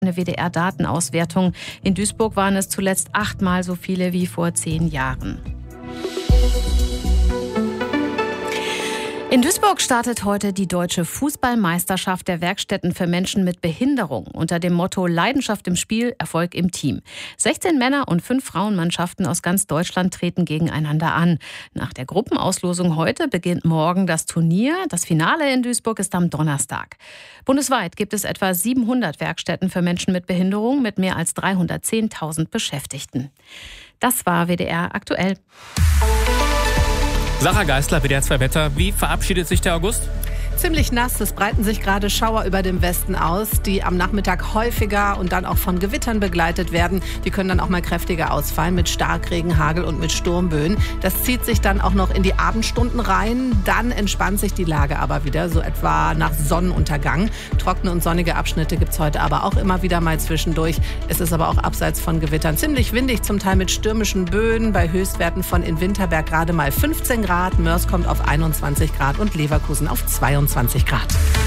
eine WDR-Datenauswertung. In Duisburg waren es zuletzt 8-mal so viele wie vor 10 Jahren. In Duisburg startet heute die Deutsche Fußballmeisterschaft der Werkstätten für Menschen mit Behinderung unter dem Motto Leidenschaft im Spiel, Erfolg im Team. 16 Männer- und 5 Frauenmannschaften aus ganz Deutschland treten gegeneinander an. Nach der Gruppenauslosung heute beginnt morgen das Turnier. Das Finale in Duisburg ist am Donnerstag. Bundesweit gibt es etwa 700 Werkstätten für Menschen mit Behinderung mit mehr als 310.000 Beschäftigten. Das war WDR aktuell. Sarah Geisler, WDR 2 Wetter. Wie verabschiedet sich der August? Ziemlich nass, es breiten sich gerade Schauer über dem Westen aus, die am Nachmittag häufiger und dann auch von Gewittern begleitet werden. Die können dann auch mal kräftiger ausfallen mit Starkregen, Hagel und mit Sturmböen. Das zieht sich dann auch noch in die Abendstunden rein. Dann entspannt sich die Lage aber wieder, so etwa nach Sonnenuntergang. Trockene und sonnige Abschnitte gibt es heute aber auch immer wieder mal zwischendurch. Es ist aber auch abseits von Gewittern ziemlich windig, zum Teil mit stürmischen Böen. Bei Höchstwerten von in Winterberg gerade mal 15 Grad. Mörs kommt auf 21 Grad und Leverkusen auf 22 Grad.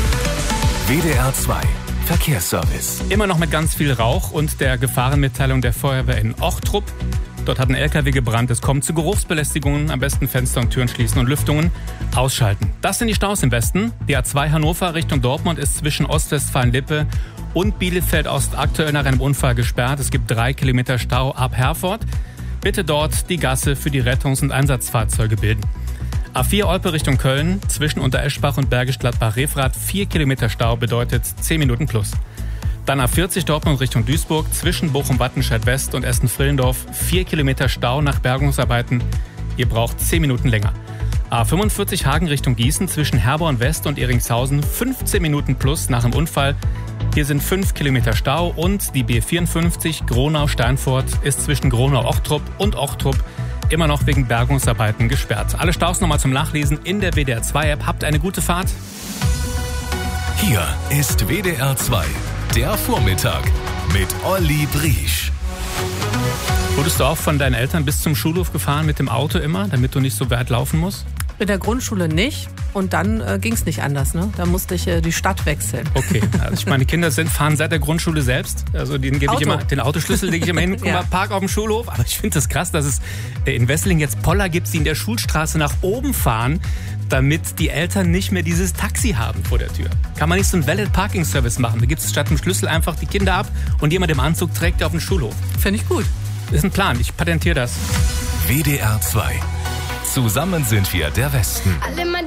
WDR 2 Verkehrsservice. Immer noch mit ganz viel Rauch und der Gefahrenmitteilung der Feuerwehr in Ochtrup. Dort hat ein LKW gebrannt. Es kommt zu Geruchsbelästigungen. Am besten Fenster und Türen schließen und Lüftungen ausschalten. Das sind die Staus im Westen. Die A2 Hannover Richtung Dortmund ist zwischen Ostwestfalen-Lippe und Bielefeld-Ost aktuell nach einem Unfall gesperrt. Es gibt 3 Kilometer Stau ab Herford. Bitte dort die Gasse für die Rettungs- und Einsatzfahrzeuge bilden. A4 Olpe Richtung Köln, zwischen Untereschbach und Bergisch Gladbach-Refrath, 4 Kilometer Stau bedeutet 10 Minuten plus. Dann A40 Dortmund Richtung Duisburg, zwischen Bochum-Wattenscheid-West und Essen-Frillendorf, 4 Kilometer Stau nach Bergungsarbeiten. Ihr braucht 10 Minuten länger. A45 Hagen Richtung Gießen, zwischen Herborn-West und Eringshausen, 15 Minuten plus nach dem Unfall. Hier sind 5 Kilometer Stau und die B54 Gronau-Steinfurt ist zwischen Gronau-Ochtrup und Ochtrup immer noch wegen Bergungsarbeiten gesperrt. Alle Staus nochmal zum Nachlesen in der WDR 2 App. Habt eine gute Fahrt. Hier ist WDR 2, der Vormittag mit Olli Briesch. Wurdest du auch von deinen Eltern bis zum Schulhof gefahren mit dem Auto immer, damit du nicht so weit laufen musst? In der Grundschule nicht. Und dann ging es nicht anders. Ne? Da musste ich die Stadt wechseln. Okay, also meine Kinder fahren seit der Grundschule selbst. Also denen gebe ich immer den Autoschlüssel, lege ich immer hin, guck mal, park auf dem Schulhof. Aber ich finde das krass, dass es in Wesseling jetzt Poller gibt, die in der Schulstraße nach oben fahren, damit die Eltern nicht mehr dieses Taxi haben vor der Tür. Kann man nicht so einen Valet Parking Service machen? Da gibt es statt dem Schlüssel einfach die Kinder ab und jemand im Anzug trägt die auf den Schulhof. Finde ich gut. Ist ein Plan, ich patentiere das. WDR 2. Zusammen sind wir der Westen.